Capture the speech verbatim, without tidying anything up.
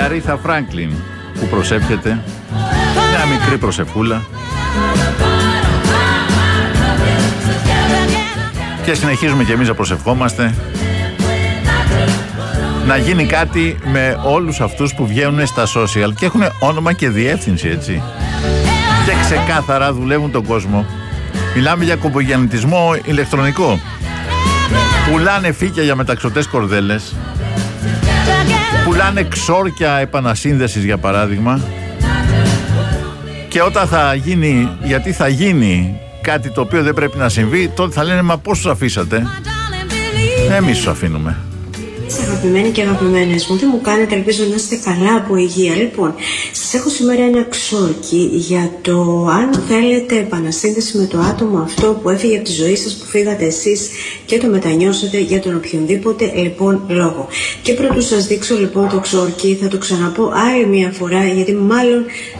Αρίθα Φράγκλιν που προσεύχεται μια μικρή προσευχούλα και συνεχίζουμε και εμείς να προσευχόμαστε να γίνει κάτι με όλους αυτούς που βγαίνουν στα social και έχουν όνομα και διεύθυνση, έτσι, και ξεκάθαρα δουλεύουν τον κόσμο. Μιλάμε για κομπογιαννητισμό ηλεκτρονικό. Πουλάνε φύκια για μεταξωτές κορδέλες, πουλάνε ξόρκια επανασύνδεσης για παράδειγμα, και όταν θα γίνει, γιατί θα γίνει κάτι το οποίο δεν πρέπει να συμβεί, τότε θα λένε μα πώς τους αφήσατε? Εμείς τους αφήνουμε. Αγαπημένοι και αγαπημένες μου, τι μου κάνετε, ελπίζω να είστε καλά από υγεία. Λοιπόν, σας έχω σήμερα ένα ξόρκι για το αν θέλετε επανασύνδεση με το άτομο αυτό που έφυγε από τη ζωή σας, που φύγατε εσείς και το μετανιώσετε για τον οποιονδήποτε λοιπόν λόγο. Και πρωτού σας δείξω λοιπόν το ξόρκι, θα το ξαναπώ άλλη μια φορά, γιατί μάλλον